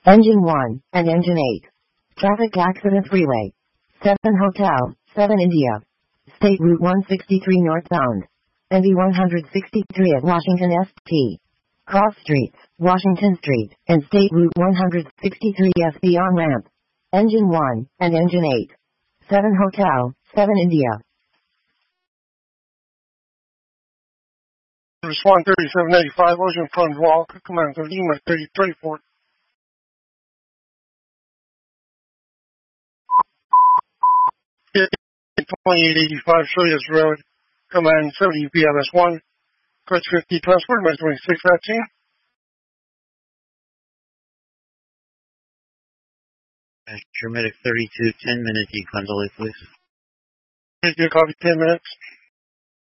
Engine 1 and Engine 8. Traffic Accident Freeway. 7 Hotel, 7 India. State Route 163 northbound. NV 163 at Washington St. Cross Streets, Washington Street, and State Route 163 SB on ramp. Engine 1 and Engine 8. 7 Hotel, 7 India. Respond 3785, Oceanfront Walk, command 13 at 3034. Yeah, 2885, Shoulders Road, command 70 BLS 1, Coach 50 transport, command 2613. Medic 32, 10 minutes, you can delay, please. Take your copy, 10 minutes.